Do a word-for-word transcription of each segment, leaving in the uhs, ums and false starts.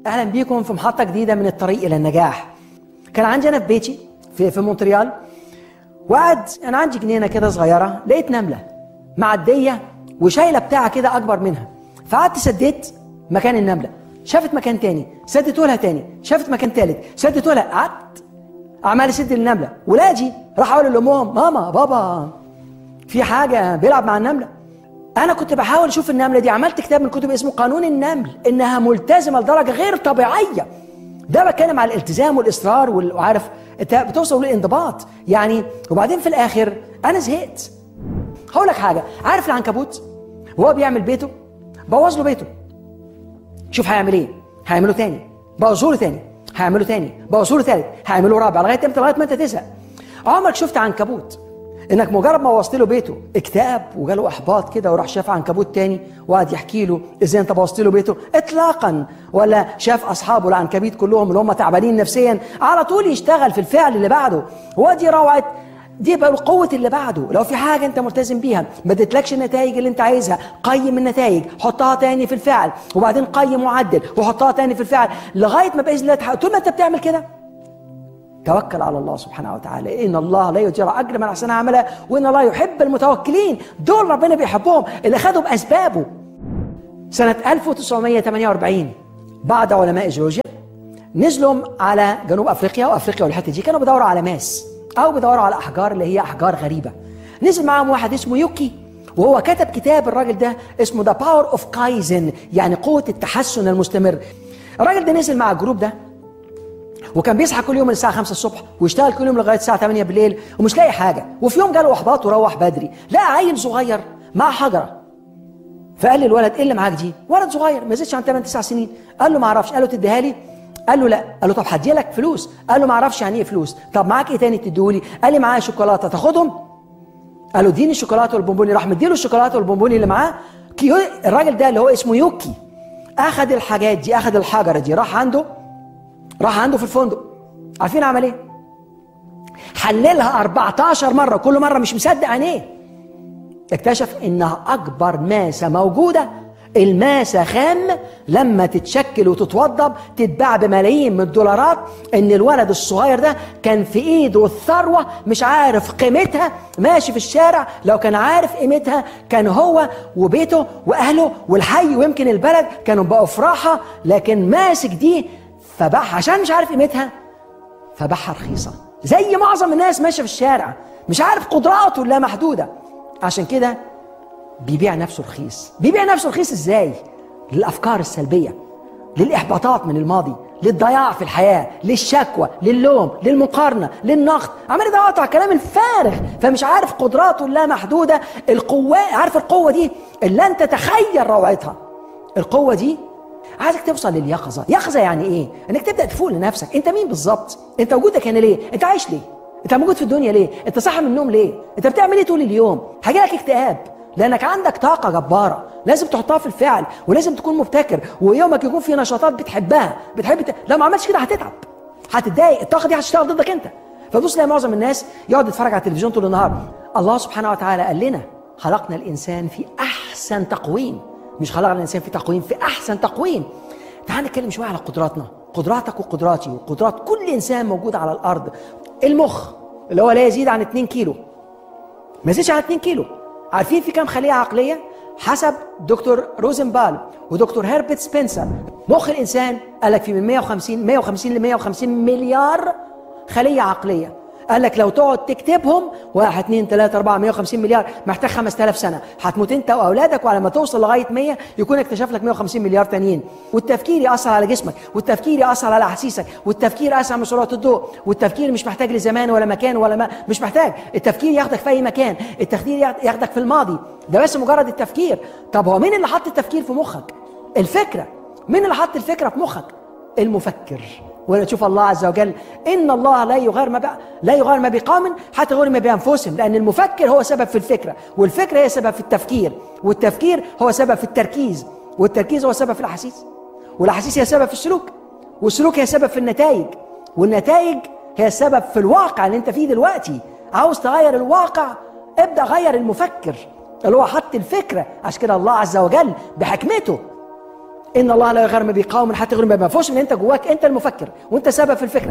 اهلا بيكم في محطه جديده من الطريق الى النجاح. كان عندي انا في بيتي في في مونتريال، وقعد انا عندي جنينه كده صغيره، لقيت نمله معديه وشايله بتاعه كده اكبر منها، فقعدت سديت مكان النمله، شافت مكان تاني سدته لها تاني، شافت مكان تالت سدته لها، قعدت عمال اسد النمله. ولادي راح اقول لامهم ماما بابا في حاجه بيلعب مع النمله. انا كنت بحاول اشوف النمله دي، عملت كتاب من كتب اسمه قانون النمل، انها ملتزمه لدرجه غير طبيعيه. ده بتكلم على الالتزام والاصرار وعارف انت بتوصل للانضباط يعني. وبعدين في الاخر انا زهقت. هقول لك حاجه، عارف العنكبوت وهو بيعمل بيته بوظ له بيته، شوف هيعمل ايه؟ هيعمله تاني، بوظه له تاني، هيعمله تاني، بوظه له تالت، هيعمله رابع، لغايه امتى؟ لغايه ما انت تزهق. عمرك شفت عنكبوت انك مجرد ما وصلت له بيته اكتئاب وجاله احباط كده وراح شاف عنكبوت تاني وقعد يحكي له ازاي انت بوظت له بيته؟ اطلاقا. ولا شاف اصحابه العنكبيت كلهم اللي هم تعبانين نفسيا على طول يشتغل في الفعل اللي بعده. ودي روعه، دي بقى قوه اللي بعده. لو في حاجه انت ملتزم بيها ما ادتلكش النتائج اللي انت عايزها، قيم النتائج، حطها تاني في الفعل، وبعدين قيم وعدل وحطها تاني في الفعل لغايه ما باذن الله تحقق. طول ما انت بتعمل كده توكل على الله سبحانه وتعالى، إن الله لا يضيع أجر من أحسن عملا وإن الله يحب المتوكلين. دول ربنا بيحبهم اللي خدوا بأسبابه. سنة ألف وتسعمائة وثمانية وأربعين بعض علماء جيولوجيا نزلوا على جنوب أفريقيا، وأفريقيا والحتة دي كانوا بيدوروا على ماس أو بيدوروا على أحجار اللي هي أحجار غريبة. نزل معاهم واحد اسمه يوكي، وهو كتب كتاب الراجل ده اسمه The Power of Kaizen، يعني قوة التحسن المستمر. الراجل ده نزل مع الجروب ده وكان بيصحى كل يوم الساعة خمسة الصبح ويشتغل كل يوم لغاية الساعة ثمانية بالليل ومش لاقي حاجة. وفي يوم جاله إحباط وروح بدري، لقى عيل صغير مع حجرة، فقال للولد ايه اللي معاك دي؟ ولد صغير ما يزيدش عن ثمانية تسعة سنين. قال له ما اعرفش. قال له تديها لي؟ قال له لا. قال له طب هدي لك فلوس. قال له ما اعرفش يعني ايه فلوس. طب معاك ايه تاني تديهولي؟ قال لي معايا شوكولاته، تاخدهم؟ قال له اديني الشوكولاته والبونبوني. راح مديله الشوكولاته والبونبوني اللي معاه. الراجل ده اللي هو اسمه يوكي اخذ الحاجات دي، اخذ الحجره دي، راح عنده راح عنده في الفندق. عارفين عمل ايه؟ حللها أربعتاشر مره، كل مره مش مصدق عينيه. اكتشف انها اكبر ماسه موجوده. الماسه خام لما تتشكل وتتوضب تتباع بملايين من الدولارات. ان الولد الصغير ده كان في ايده الثروه مش عارف قيمتها، ماشي في الشارع لو كان عارف قيمتها كان هو وبيته واهله والحي ويمكن البلد كانوا بقوا في راحه، لكن ماسك دي فباعها عشان مش عارف قيمتها، فباعها رخيصه. زي معظم الناس ماشيه في الشارع مش عارف قدراته لا محدوده، عشان كده بيبيع نفسه رخيص. بيبيع نفسه رخيص ازاي؟ للافكار السلبيه، للاحباطات من الماضي، للضياع في الحياه، للشكوى، للوم، للمقارنه، للنقد، عمال يدور على الكلام الفارغ، فمش عارف قدراته اللامحدوده. القوه، عارف القوه دي اللي انت تخيل روعتها. القوه دي عايزك توصل لليقظه. يقظه يعني ايه؟ انك تبدا تفوق لنفسك. انت مين بالظبط؟ انت وجودك هنا ليه؟ انت عايش ليه؟ انت موجود في الدنيا ليه؟ انت صاحي من النوم ليه؟ انت بتعمل ايه طول اليوم؟ هيجيلك اكتئاب لانك عندك طاقه جباره لازم تحطها في الفعل، ولازم تكون مبتكر، ويومك يكون فيه نشاطات بتحبها، بتحب ت... لو ما عملتش كده هتتعب، هتتضايق، الطاقه دي هتشتغل ضدك انت. فبص تلاقي معظم الناس يقعد يتفرج على التلفزيون طول النهار. الله سبحانه وتعالى قال لنا خلقنا الانسان في احسن تقويم، مش خلقنا الانسان في تقويم، في احسن تقويم. تعال نتكلم شويه على قدراتنا، قدراتك وقدراتي وقدرات كل انسان موجود على الارض. المخ اللي هو لا يزيد عن اتنين كيلو، ما يزيدش عن اتنين كيلو. عارفين في كام خليه عقليه؟ حسب دكتور روزنبال ودكتور هيربرت سبنسر، مخ الانسان قال لك في من مية وخمسين مية وخمسين ل مية وخمسين مليار خليه عقليه. قال لك لو تقعد تكتبهم واحد اتنين تلاتة أربعة مية وخمسين مليار محتاج خمسة آلاف سنة، هتموت انت واولادك، وعلى ما توصل لغايه مية يكون اكتشف لك مية وخمسين مليار تانيين. والتفكير ياثر على جسمك، والتفكير ياثر على احاسيسك، والتفكير اسرع من سرعه الضوء، والتفكير مش محتاج لزمان ولا مكان ولا ما مش محتاج. التفكير ياخدك في اي مكان، التفكير ياخدك في الماضي، ده بس مجرد التفكير. طب هو مين اللي حط التفكير في مخك؟ الفكره. مين اللي حط الفكره في مخك؟ المفكر. ولا تشوف الله عز وجل ان الله لا يغير ما لا يغير ما بقوم حتى يغيروا ما بانفسهم، لان المفكر هو سبب في الفكره، والفكره هي سبب في التفكير، والتفكير هو سبب في التركيز، والتركيز هو سبب في الاحاسيس، والاحاسيس هي سبب في السلوك، والسلوك هي سبب في النتائج، والنتائج هي السبب في الواقع اللي انت فيه دلوقتي. عاوز تغير الواقع؟ ابدا غير المفكر اللي هو حط الفكره. عشان كده الله عز وجل بحكمته ان الله لا يغير ما بقوم حتى يغيروا ما بانفسهم. ان انت جواك انت المفكر وانت سبب في الفكره.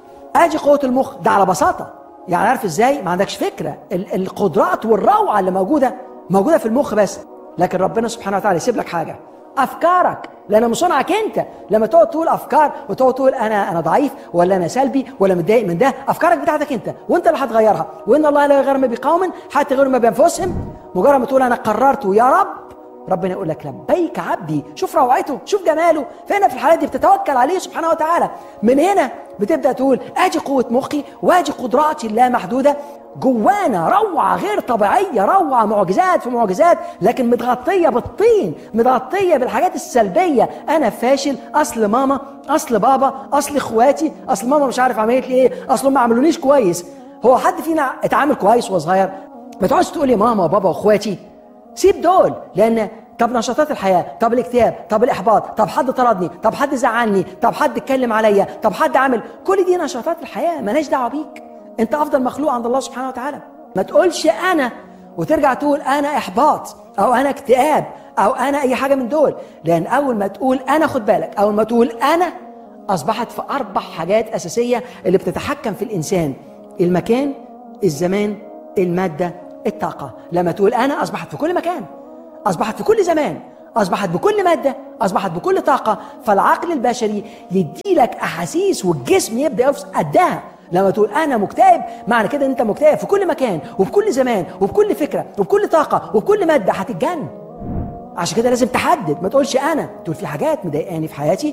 اجي قوه المخ ده على بساطه، يعني عارف ازاي؟ ما عندكش فكره. القدرات والروعه اللي موجوده موجوده في المخ بس، لكن ربنا سبحانه وتعالى يسيب لك حاجه، افكارك، لان من صنعك انت. لما تقعد تقول افكار وتقعد تقول انا انا ضعيف ولا انا سلبي ولا متضايق من ده، افكارك بتاعتك انت وانت اللي هتغيرها. وان الله لا يغير ما بقوم حتى يغيروا ما بانفسهم. مجرد ما تقول انا قررت يا رب، ربنا يقول لك لبيك عبدي. شوف روعته، شوف جماله. فهنا في الحالات دي بتتوكل عليه سبحانه وتعالى. من هنا بتبدا تقول اجي قوه مخي واجي قدراتي اللامحدوده. جوانا روعه غير طبيعيه، روعه معجزات في معجزات، لكن متغطيه بالطين، متغطيه بالحاجات السلبيه. انا فاشل، اصل ماما، اصل بابا، اصل اخواتي، اصل ماما مش عارف عملت لي ايه، اصل ما عملونيش كويس. هو حد فينا اتعامل كويس وهو صغير؟ ما تقعدش تقول لي ماما وبابا واخواتي، سيب دول. لان طب نشاطات الحياه، طب الاكتئاب، طب الاحباط، طب حد طردني، طب حد زعلني، طب حد اتكلم عليا، طب حد عمل، كل دي نشاطات الحياه مالهاش دعوه بيك. انت افضل مخلوق عند الله سبحانه وتعالى. ما تقولش انا وترجع تقول انا احباط او انا اكتئاب او انا اي حاجه من دول. لان اول ما تقول انا، خد بالك، اول ما تقول انا اصبحت في اربع حاجات اساسيه اللي بتتحكم في الانسان: المكان، الزمان، الماده، الطاقه. لما تقول انا اصبحت في كل مكان، اصبحت في كل زمان، اصبحت بكل ماده، اصبحت بكل طاقه. فالعقل البشري يديلك احاسيس والجسم يبدا يفصل قدها. لما تقول انا مكتئب، معنى كده ان انت مكتئب في كل مكان وبكل زمان وبكل فكره وبكل طاقه وبكل ماده، هتتجن. عشان كده لازم تحدد، ما تقولش انا، تقول في حاجات مضايقاني في حياتي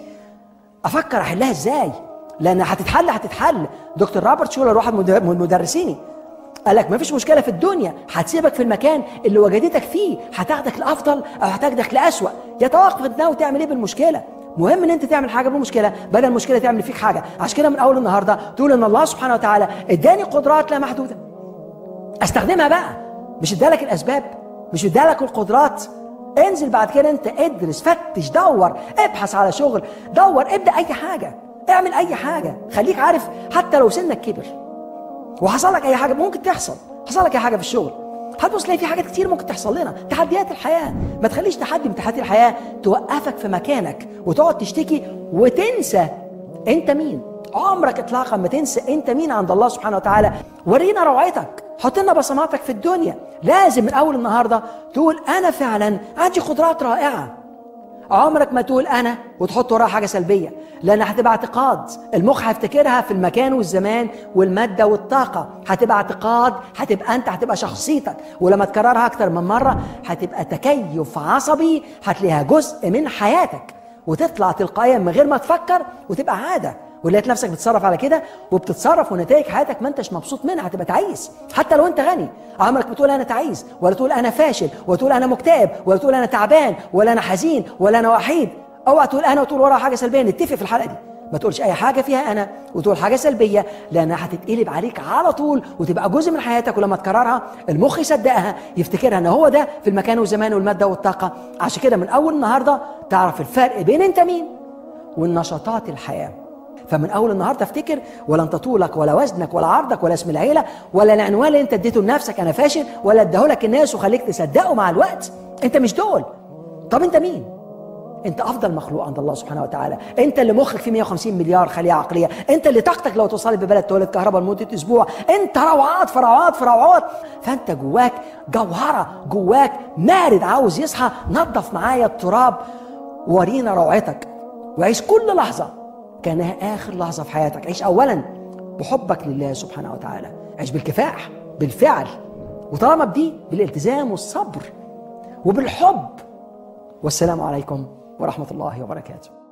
افكر احلها ازاي، لان هتتحل هتتحل. دكتور روبرت شولر واحد من مدرسيني قال لك ما فيش مشكله في الدنيا هتسيبك في المكان اللي وجدتك فيه، هتاخدك لافضل او هتاخدك لاسوأ. يتوقف انت ناوي تعمل ايه بالمشكله. مهم ان انت تعمل حاجه بالمشكله بدل المشكله تعمل فيك حاجه. عشان كده من اول النهارده تقول ان الله سبحانه وتعالى اداني قدرات لا محدوده، استخدمها بقى. مش ادالك الاسباب، مش ادالك القدرات. انزل بعد كده انت ادرس، فتش، دور، ابحث على شغل، دور، ابدا اي حاجه، اعمل اي حاجه. خليك عارف حتى لو سنك كبر وحصل لك اي حاجه، ممكن تحصل، حصل لك اي حاجه في الشغل، هتبص تلاقي في حاجات كتير ممكن تحصل لنا. تحديات الحياه، ما تخليش تحدي من تحديات الحياه توقفك في مكانك وتقعد تشتكي وتنسى انت مين. عمرك اطلاقا ما تنسى انت مين عند الله سبحانه وتعالى. ورينا روعتك، حط لنا بصماتك في الدنيا. لازم من اول النهارده تقول انا فعلا عندي قدرات رائعه. عمرك ما تقول انا وتحط وراها حاجه سلبيه، لان هتبقى اعتقاد. المخ هيفتكرها في المكان والزمان والماده والطاقه، هتبقى اعتقاد، هتبقى انت، هتبقى شخصيتك. ولما تكررها اكتر من مره هتبقى تكيف عصبي، هتلاقيها جزء من حياتك وتطلع تلقائيا من غير ما تفكر وتبقى عاده. ولقيت نفسك بتتصرف على كده وبتتصرف ونتائج حياتك ما انتش مبسوط منها، هتبقى تعيس. حتى لو انت غني عمرك بتقول انا تعيس، ولا تقول انا فاشل، ولا تقول انا مكتئب، ولا تقول انا تعبان، ولا انا حزين، ولا انا وحيد. اوعى تقول انا وتقول وراها حاجه سلبيه. نتفق في الحلقه دي، ما تقولش اي حاجه فيها انا وتقول حاجه سلبيه، لانها هتتقلب عليك على طول وتبقى جزء من حياتك. ولما تكررها المخ يصدقها، يفتكرها ان هو ده في المكان والزمان والماده والطاقه. عشان كده من اول النهارده تعرف الفرق بين انت مين والنشاطات الحياه. فمن اول النهارده افتكر، ولا انت طولك ولا وزنك ولا عرضك ولا اسم العيله ولا العنوان اللي انت اديته لنفسك انا فاشل، ولا اداهولك الناس وخليك تصدقه مع الوقت. انت مش دول. طب انت مين؟ انت افضل مخلوق عند الله سبحانه وتعالى. انت اللي مخك فيه مية وخمسين مليار خليه عقليه. انت اللي طاقتك لو توصلت ببلد تولد كهرباء لمده اسبوع. انت روعات في روعات في روعات. فانت جواك جوهره، جواك مارد عاوز يصحى. نظف معايا التراب، ورينا روعتك، وعيش كل لحظه كانها اخر لحظه في حياتك. عيش اولا بحبك لله سبحانه وتعالى، عيش بالكفاح بالفعل، وطالما بدي بالالتزام والصبر وبالحب. والسلام عليكم ورحمه الله وبركاته.